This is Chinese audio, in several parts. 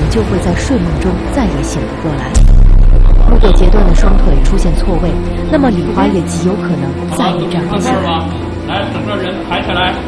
就会在睡梦中再也醒不过来。如果截断的双腿出现错位，那么李华也极有可能再也站不起来。 来，整个人抬起来。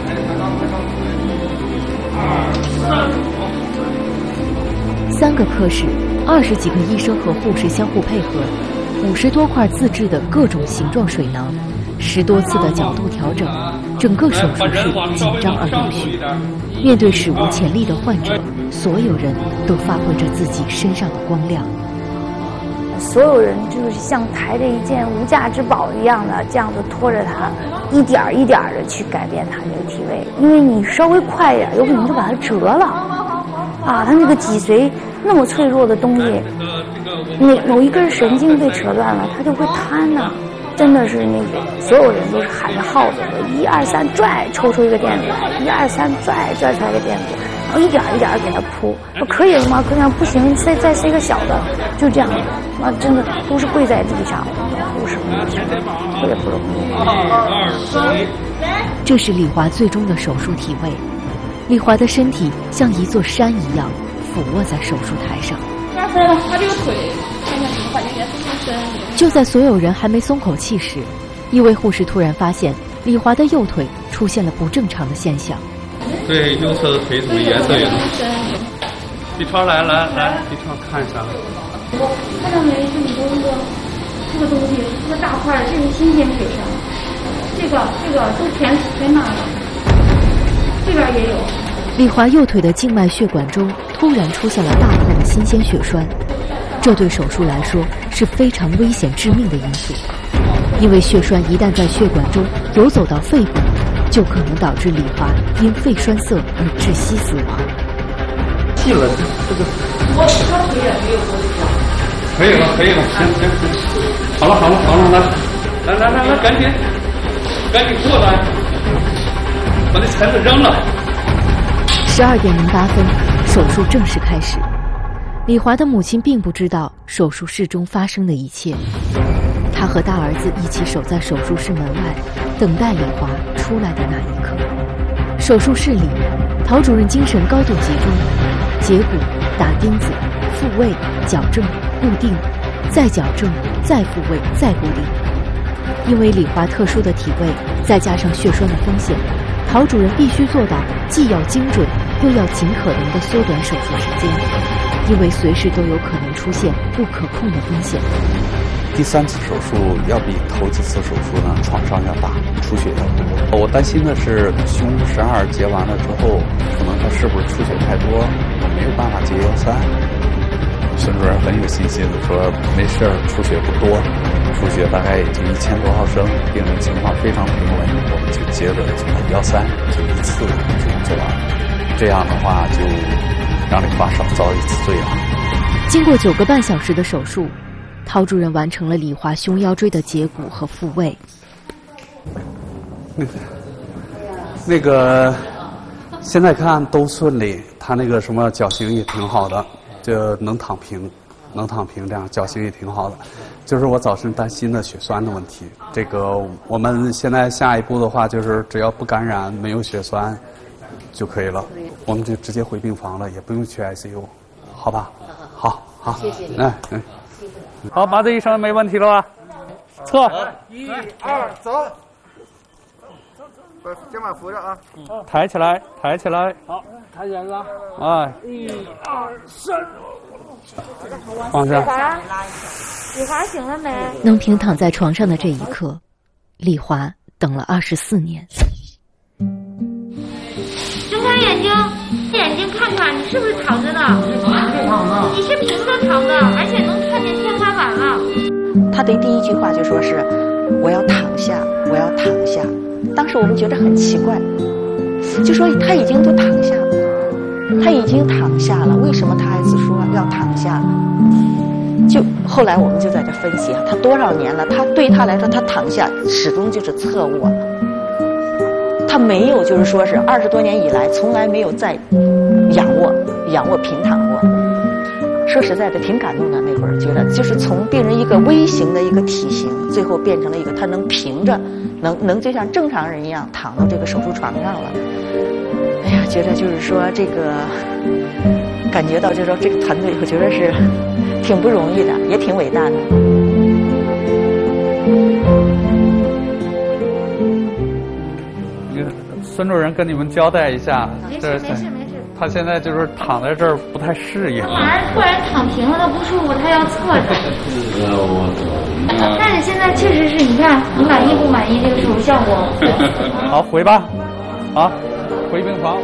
3个科室，20几个医生和护士相互配合，50多块自制的各种形状水囊，10多次的角度调整，整个手术室紧张而有序。面对史无前例的患者，所有人都发挥着自己身上的光亮。 所有人就是像抬着一件无价之宝一样的，这样子拖着他，一点儿一点儿的去改变他这个体位。因为你稍微快一点，有可能就把它折了。啊，他那个脊髓那么脆弱的东西，你某一根神经被扯断了，它就会瘫呐。真的是那个所有人都是喊着号子的，1、2、3拽，抽出一个垫子来，1、2、3拽出来一个垫子，然后一点一点给他铺。说可以了吗？可以吗？不行，再塞个小的，就这样的。啊，真的都是跪在地上，都是特别不容易。 这是李华最终的手术体位。李华的身体像一座山一样俯卧在手术台上。 他这个腿，看看怎么把这边松伸。 就在所有人还没松口气时，一位护士突然发现李华的右腿出现了不正常的现象。 对，右侧的腿怎么颜色也？B 超来，B 超看一下。 看到没？这里头这个东西，这个大块，这是新鲜血栓。这个都全拿了。这边也有。 李华右腿的静脉血管中突然出现了大块的新鲜血栓，这对手术来说是非常危险致命的因素，因为血栓一旦在血管中游走到肺部，就可能导致李华因肺栓塞而窒息死亡。 进了这个， 我他腿也没有过去。 可以了，行，好了，来，赶紧过来，把那钳子扔了。 12点08分，手术正式开始。李华的母亲并不知道手术室中发生的一切，她和大儿子一起守在手术室门外，等待李华出来的那一刻。手术室里，陶主任精神高度集中，截骨、打钉子、复位、矫正、固定，再矫正，再复位，再固定。因为李华特殊的体位，再加上血栓的风险，陶主任必须做到既要精准，又要尽可能地缩短手术时间，因为随时都有可能出现不可控的风险。 第3次手术要比头几次手术呢创伤要大，出血要多。我担心的是胸12截完了之后，可能他是不是出血太多，我没有办法接113。孙主任很有信心的说没事，出血不多，出血大概也就1000多毫升，病人情况非常平稳，我们就接着就113，就一次就做完了。这样的话就让李华少遭一次罪了。 经过9个半小时的手术，陶主任完成了李华胸腰椎的截骨和复位。 那个现在看都顺利，他那个什么脚型也挺好的，就能躺平，这样脚型也挺好的。就是我早晨担心的血栓的问题，这个我们现在下一步的话，就是只要不感染，没有血栓就可以了，我们就直接回病房了，也不用去 ICU， 好吧？好， 谢谢你。 好，麻醉医生没问题了吧？测 ，1、2，走，把肩膀扶着啊。 抬起来。 好，抬起来了。 哎 ，1、2、3。 放下。 李华醒了没？ 能平躺在床上的这一刻，李华等了24年。 睁开眼睛看看，你是不是躺着的？你是平着躺的，而且能看见天花板了。 他的第一句话就说是我要躺下。当时我们觉得很奇怪，就说他已经都躺下了，为什么他还是说要躺下？就后来我们就在这分析他多少年了，他对他来说，他躺下始终就是侧卧，他没有就是说是20多年以来从来没有再仰卧平躺过。说实在的，挺感动的。那会儿觉得，就是从病人一个微型的一个体型，最后变成了一个他能平着，能就像正常人一样躺到这个手术床上了。哎呀，觉得就是说这个感觉到就是说这个团队，我觉得是挺不容易的，也挺伟大的。 孙主任跟你们交代一下， 没事。 他现在就是躺在这儿不太适应。 他马上突然躺平了，他不舒服，他要侧着。但是现在确实是你看，你满意不满意这个手术效果？ 好，回吧，好，回病房。